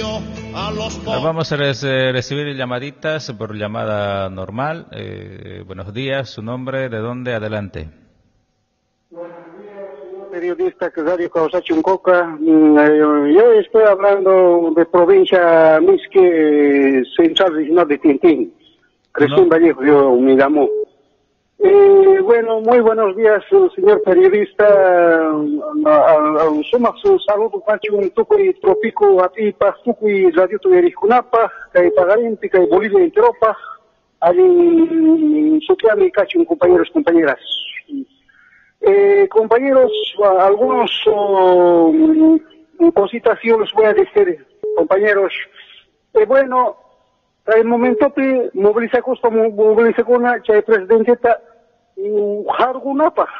Vamos a recibir llamaditas por llamada normal. Buenos días, su nombre, de dónde, adelante. Buenos días, señor periodista Casario Causachuncoca. Yo estoy hablando de provincia Misque, Central Regional de Tintín. Cresún Vallejo, yo me llamo. Bueno, muy buenos días, señor periodista. Sumak su saludo pachu un tuco y tropico a ti pastuco y radio tu ericunapa, que pagarinti, que Bolivia en tropa, allí suquiami cachu compañeros, compañeras. Compañeros, algunos cositas yo les voy a decir, compañeros. Bueno, el momento que moviliza con la presidente hargunapa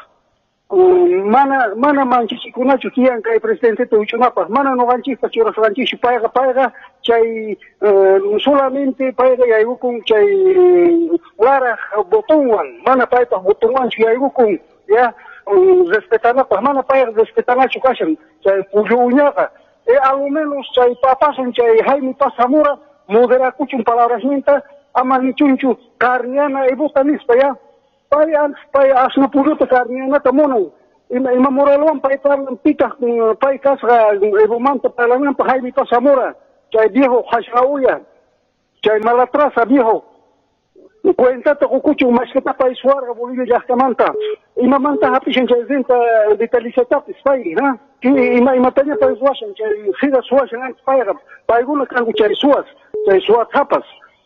mana manchi kuna chukian kai presidente to uchunapa mana no ganchi pachura ganchi paiga chay solamente paiga ya con chay lara botonwan mana paiga botonwan chay con ya respetana pa mana paiga respetana chukashan chay puyuñaka al menos chay papason chay Jaime Pasamura modera kuchun palabras minta amani chunchu carniana e botanispa ya pai asna puruta carniana tamono ima moralwan pai parlan pita pai kasga ebomanta parlament pa Jaime Pasamura chay viejo hashauya chay malatrasa viejo cuenta to kuchu masketa pai suarga Bolivia yastamanta ima manta hapishan chay zenta detalizatapis pai ha ki ima tanya pai suashan chay siga suashan antes pai guna kangu chay suas tapas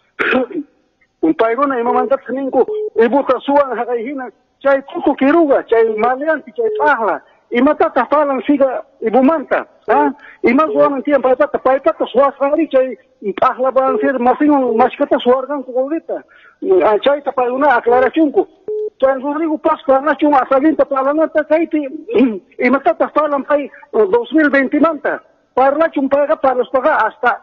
un paigona ima mandat ningku ibuta suan hagaihina chay tutu kiruga chay maleanti chay pahla ima tata falan siga ibu manta ha ima suan tian paipata suas hari chay pahla ban ser masingon maskata suargan ku golita chay ta paigona aclaracionku chay Rodrigo Pascua nachu asalinta palanata kaiti ima tata falan pai 2020 manta parlachun paga para los paga hasta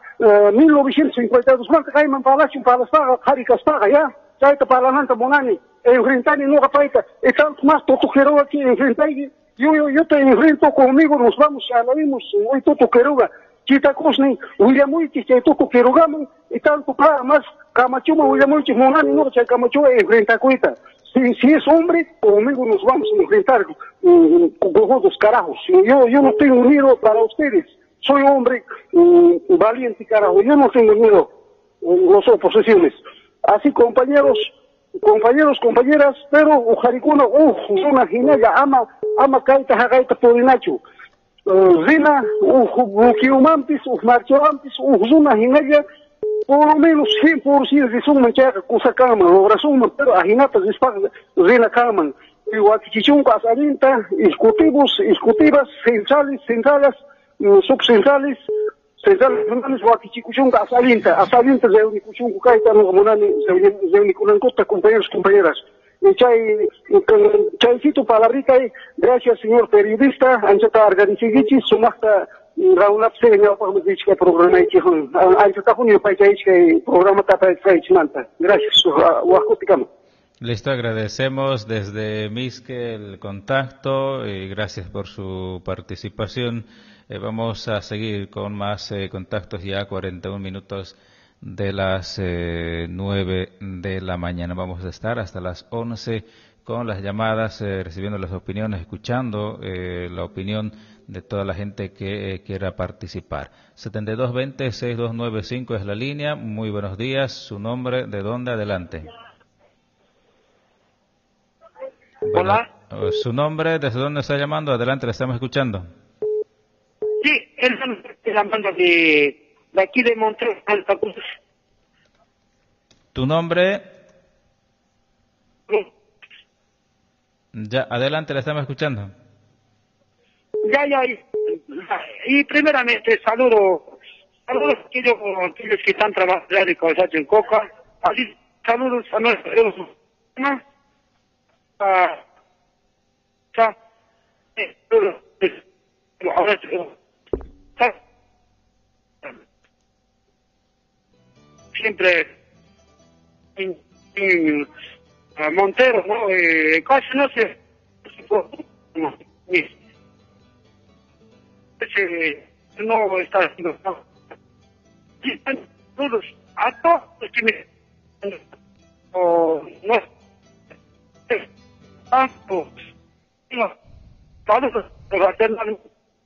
1952 manta kaiman parlachun para los paga harikas paga ya chaita parlamento monani enfrentani no paita y tanto más todo quiero aquí enfrentai yo te enfrento conmigo nos vamos a la vimos hoy todo quiero chita cosni William Uiti que todo quiero gamo y tanto para más camachuma William Uiti monani no cha camachuma enfrenta cuita si es hombre conmigo nos vamos a enfrentar con dos carajos yo no tengo miedo para ustedes. Soy hombre valiente, carajo. Yo no tengo miedo las oposiciones. Así, compañeros, compañeras, pero ujaricuna, una ginella, ama caita, hagaita, podinacho. Zina, kiumampis, marchoampis, una ginella, por lo menos 100% de su manchaca, cosa calma, lo suma, pero ajinata, zina calman. Y guaquichichunca, asalinta, discutivas, centrales, subcentrales wakichikuchunga asalinta zeuni kuchungu kaita no monani zeuni kunankota compañeras y chaycito palabrita gracias señor periodista anchata organizigichi sumasta raunapse en podemos decir que programa y anchata junio que programa tapa manta gracias wakutikama. Listo, agradecemos desde Misque el contacto y gracias por su participación. Vamos a seguir con más contactos ya 41 minutos de las 9 de la mañana. Vamos a estar hasta las 11 con las llamadas, recibiendo las opiniones, escuchando la opinión de toda la gente que quiera participar. 7220-6295 es la línea. Muy buenos días. Su nombre, ¿de dónde? Adelante. Hola. Bueno, su nombre, ¿desde dónde está llamando? Adelante, le estamos escuchando. Sí, él está llamando de aquí de Montreal, Alta Cruz. ¿Tu nombre? Ya, adelante, le estamos escuchando. Ya. Y primeramente saludos a aquellos que están trabajando en Causach en Coca. Así, saludos a nuestros siempre en Montero, ¿no? Casi no sé no está haciendo a todos los que me no tanto todos los alternan.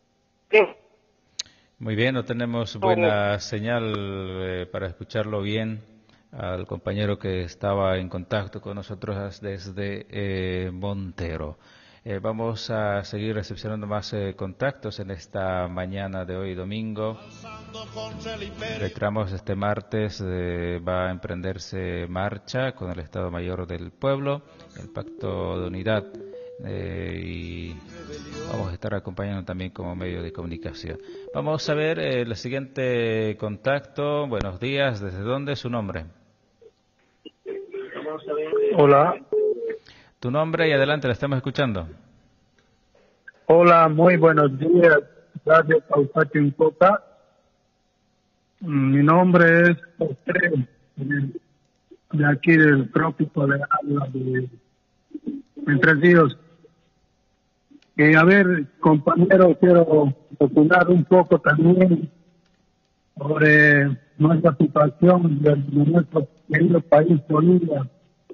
Muy bien, no tenemos buena señal para escucharlo bien al compañero que estaba en contacto con nosotros desde Montero. Vamos a seguir recepcionando más contactos en esta mañana de hoy, domingo. Reiteramos, este martes va a emprenderse marcha con el Estado Mayor del Pueblo, el Pacto de Unidad, y vamos a estar acompañando también como medio de comunicación. Vamos a ver el siguiente contacto. Buenos días, ¿desde dónde? ¿Su nombre? Hola. Tu nombre y adelante, le estamos escuchando. Hola, muy buenos días, Radio Pausachi en Coca. Mi nombre es José, de aquí del trópico de Agua de Entre Ríos. A ver, compañero, quiero opinar un poco también sobre nuestra situación de nuestro querido país, Bolivia.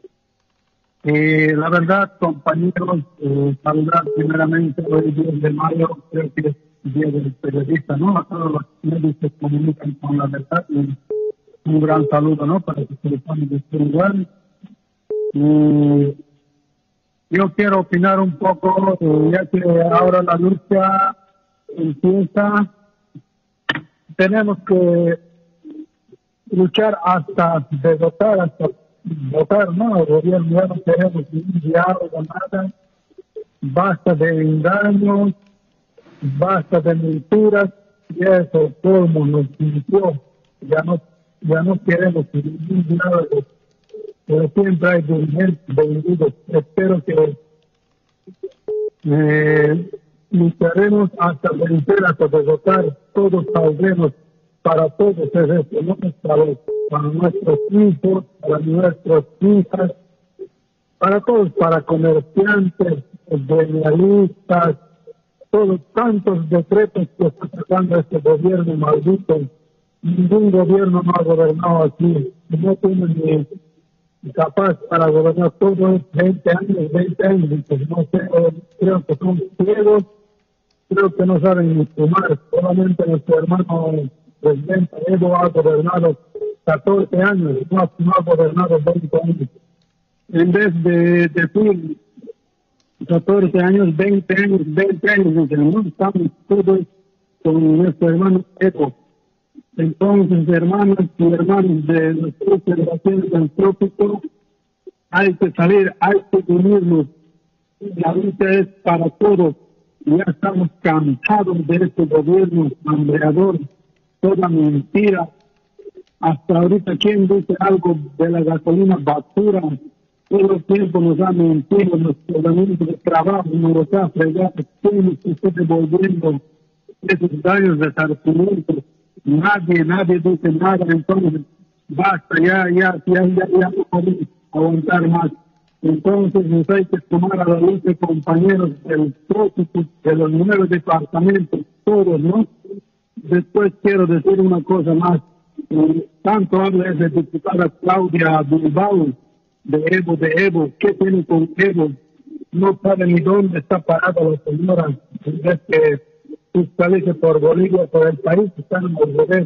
La verdad, compañeros, saludar primeramente hoy 10 de mayo, creo que es Día del Periodista, ¿no? A todos los medios que se comunican con la verdad, un gran saludo, ¿no? Para que se les pone de este lugar. Yo quiero opinar un poco, ya que ahora la lucha empieza, tenemos que luchar hasta derrotar, hasta votar, ¿no? El gobierno ya no queremos ningún diálogo, nada. Basta de engaños, basta de mentiras, y eso todo el mundo nos sintió. Ya no queremos ningún diálogo, pero siempre hay dirigentes vendidos. Espero que lucharemos hasta vencer, hasta derrotar, todos saldremos para todos para nuestros hijos, para nuestras hijas, para todos, para comerciantes, realistas, todos tantos decretos que está sacando este gobierno maldito. Ningún gobierno no ha gobernado así, no tiene ni capaz para gobernar todos 20 años, pues no sé, creo que son ciegos, creo que no saben ni fumar. Solamente nuestro hermano presidente Evo ha gobernado 14 años, no ha gobernado 20 años. En vez de decir 14 años, 20 años, no estamos todos con nuestro hermano Evo. Entonces, hermanos y hermanos de nuestras generaciones del trópico, hay que salir, hay que unirnos. La lucha es para todos. Ya estamos cansados de este gobierno hambreador, toda mentira. Hasta ahorita, ¿quién dice algo de la gasolina basura? Todo el tiempo nos ha mentido, los organismos de trabajo nos los ha fregado, ¿quién está devolviendo esos daños de resarcimiento? Nadie dice nada, entonces basta, ya no podemos aguantar más. Entonces nos hay que tomar a la lucha, compañeros del trópico, de los 9 departamentos, todos, ¿no? Después quiero decir una cosa más. Tanto habla esa diputada Claudia Bilbao de Evo, ¿qué tiene con Evo? No sabe ni dónde está parada la señora, en vez que fiscalice por Bolivia, por el país, están al revés.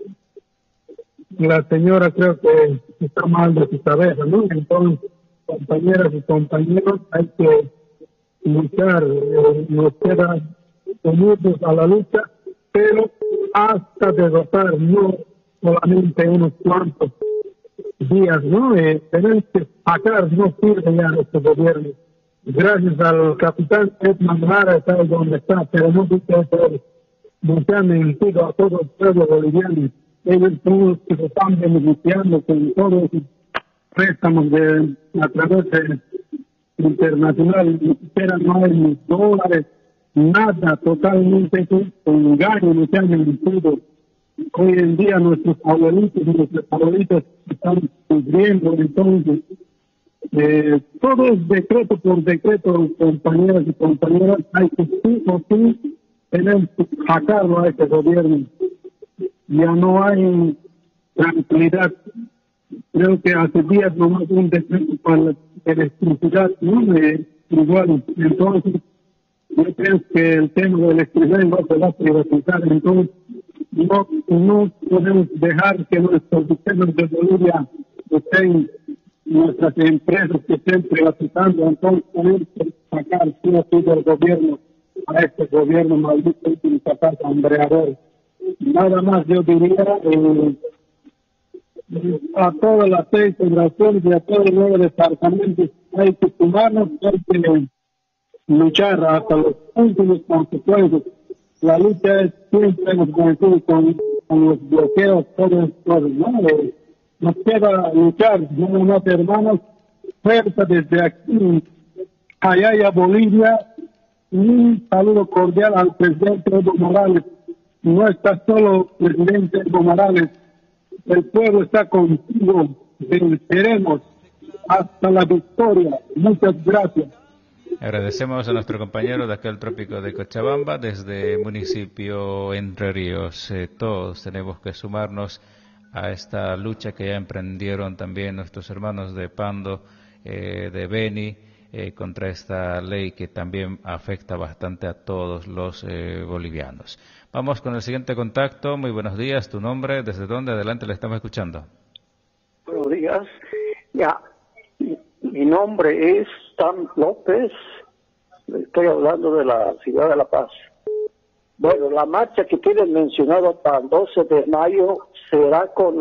La señora creo que está mal de su cabeza, ¿no? Entonces, compañeras y compañeros, hay que luchar, nos queda unirnos a la lucha, pero hasta derrotar, no solamente unos cuantos días, ¿no? Tenemos que sacar, no sirve ya este gobierno. Gracias al capitán Edman Lara, está donde está, pero no dice eso. Nos han mentido a todo el pueblo boliviano. Ellos son los que se están beneficiando con todos esos préstamos a través de internacional. Ni siquiera no hay ni dólares, nada, totalmente con engaño, nos han mentido. Hoy en día nuestros abuelitos y nuestras abuelitas están sufriendo, entonces todo es decreto por decreto, compañeras y compañeras, hay que sí o sí tenemos que sacarlo a este gobierno. Ya no hay tranquilidad. Creo que hace días nomás un decreto para la electricidad, ¿no? Igual, entonces, yo creo que el tema de la electricidad no se va a privatizar, entonces no podemos dejar que nuestros sistemas de Bolivia estén, nuestras empresas que estén privatizando, entonces tenemos que sacar sí o sí del gobierno, a este gobierno maldito y sacar hambreador. Nada más yo diría a todas las 6 federaciones y a todos los 9 departamentos hay que sumarnos, hay que luchar hasta los últimos consecuencias. La lucha es siempre hemos vencido con los bloqueos, todo esto, ¿no? Nos queda luchar, no más hermanos, fuerza desde aquí, allá y a Bolivia. Un saludo cordial al presidente Evo Morales. No está solo presidente Evo Morales, el pueblo está contigo, venceremos hasta la victoria. Muchas gracias. Agradecemos a nuestro compañero de aquel trópico de Cochabamba, desde municipio Entre Ríos. Todos tenemos que sumarnos a esta lucha que ya emprendieron también nuestros hermanos de Pando, de Beni, contra esta ley que también afecta bastante a todos los bolivianos. Vamos con el siguiente contacto. Muy buenos días. ¿Tu nombre? ¿Desde dónde? Adelante, le estamos escuchando. Buenos días. Ya, mi nombre es Sam López. Estoy hablando de la ciudad de La Paz. Bueno, la marcha que tienen mencionado para el 12 de mayo será con